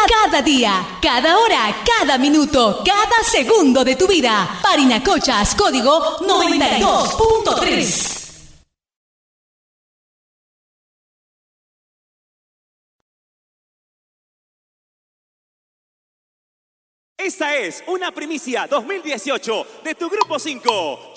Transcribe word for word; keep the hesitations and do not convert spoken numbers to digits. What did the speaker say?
cada día, cada hora, cada minuto, cada segundo de tu vida. Parinacochas, código noventa y dos punto tres. Esta es una primicia dos mil dieciocho de tu Grupo cinco.